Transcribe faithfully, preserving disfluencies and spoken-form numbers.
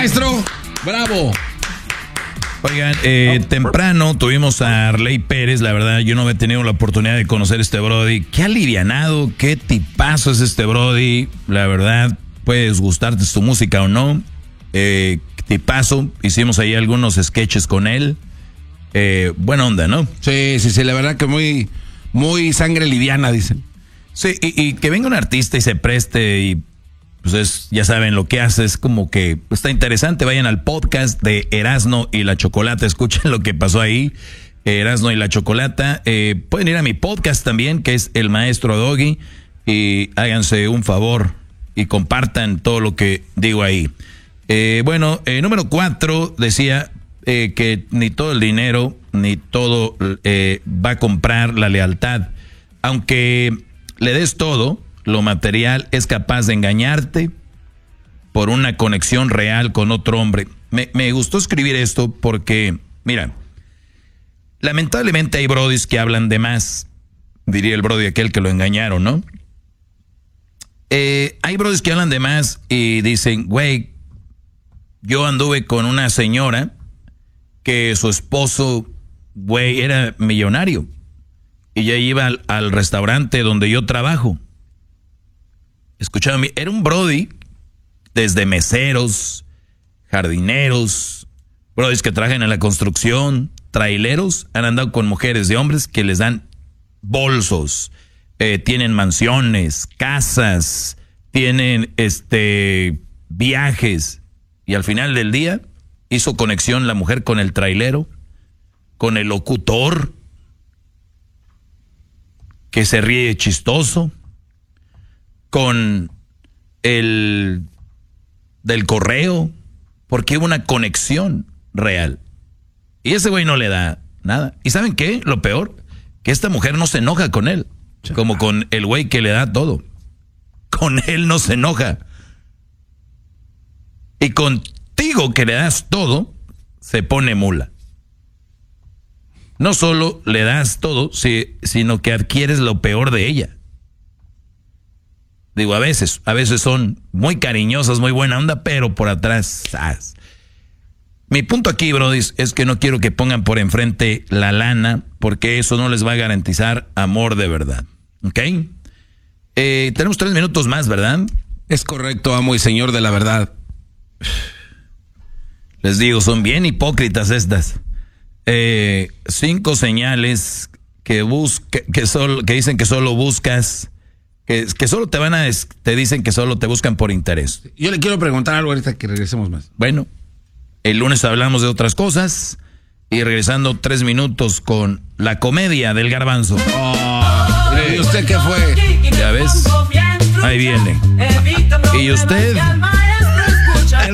maestro. Bravo. Oigan, eh, temprano tuvimos a Arley Pérez. La verdad, yo no había tenido la oportunidad de conocer a este brody. Qué alivianado, qué tipazo es este brody. La verdad, puedes gustarte su música o no. Eh, tipazo. Hicimos ahí algunos sketches con él. Eh, buena onda, ¿no? Sí, sí, sí, la verdad que muy, muy sangre liviana, dicen. Sí, y, y que venga un artista y se preste y pues es, ya saben lo que hace, es como que está interesante. Vayan al podcast de Erasno y la Chocolata, escuchen lo que pasó ahí. Erasno y la Chocolata. Eh, pueden ir a mi podcast también, que es El Maestro Doggy, y háganse un favor y compartan todo lo que digo ahí. Eh, bueno, eh, número cuatro decía eh, que ni todo el dinero ni todo eh, va a comprar la lealtad. Aunque le des todo, lo material es capaz de engañarte por una conexión real con otro hombre. Me, me gustó escribir esto porque, mira, lamentablemente hay brodis que hablan de más. Diría el brody aquel que lo engañaron, ¿no? Eh, hay brodis que hablan de más y dicen, güey, yo anduve con una señora que su esposo, güey, era millonario. Y ya iba al, al restaurante donde yo trabajo. Escuchaba, era un brody desde meseros, jardineros, brodis que trabajan en la construcción, traileros, han andado con mujeres de hombres que les dan bolsos, eh, tienen mansiones, casas, tienen este viajes, y al final del día hizo conexión la mujer con el trailero, con el locutor que se ríe chistoso, con el del correo, porque hubo una conexión real. Y ese güey no le da nada. ¿Y saben qué? Lo peor, que esta mujer no se enoja con él, como con el güey que le da todo. Con él no se enoja. Y contigo que le das todo, se pone mula. No solo le das todo, sino que adquieres lo peor de ella. Digo, a veces, a veces son muy cariñosas, muy buena onda, pero por atrás, ¡zas! Mi punto aquí, brody, es que no quiero que pongan por enfrente la lana, porque eso no les va a garantizar amor de verdad, ¿ok? Eh, tenemos tres minutos más, ¿verdad? Es correcto, amo y señor de la verdad. Les digo, son bien hipócritas estas. Eh, cinco señales que busca, que solo, que dicen que solo buscas, que, que solo te van a, te dicen que solo te buscan por interés. Yo le quiero preguntar algo ahorita que regresemos más. Bueno, el lunes hablamos de otras cosas y regresando tres minutos con la comedia del garbanzo. Oh, ¿y usted qué fue? Ya ves, ahí viene. ¿Y usted?